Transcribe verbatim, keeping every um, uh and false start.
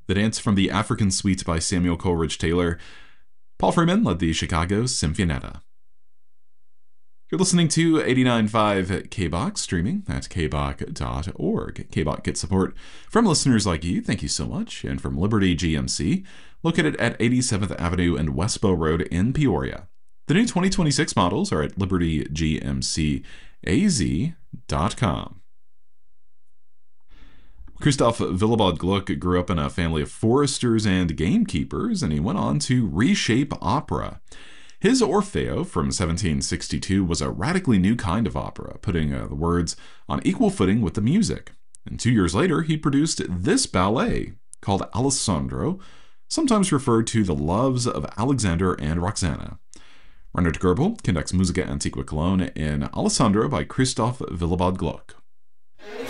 The dance from the African Suite by Samuel Coleridge Taylor. Paul Freeman led the Chicago Sinfonietta. You're listening to eighty-nine point five K B O C, streaming at k b o c dot org. K B O C gets support from listeners like you, thank you so much, and from Liberty G M C, located at eighty-seventh Avenue and Westbow Road in Peoria. The new twenty twenty-six models are at liberty g m c a z dot com. Christoph Willibald Gluck grew up in a family of foresters and gamekeepers, and he went on to reshape opera. His Orfeo from seventeen sixty-two was a radically new kind of opera, putting uh, the words on equal footing with the music. And two years later, he produced this ballet called Alessandro, sometimes referred to the loves of Alexander and Roxana. Reinhard Goebel conducts Musica Antiqua Cologne in Alessandro by Christoph Willibald Gluck.